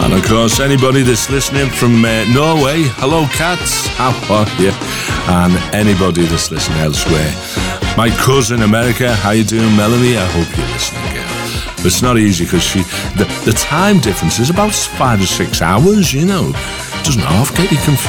And of course, anybody that's listening from Norway, hello cats, how are you? And anybody that's listening elsewhere. My cousin America, how you doing, Melanie? I hope you're listening, girl. But it's not easy because the time difference is about 5 or 6 hours, you know. Doesn't half get you confused.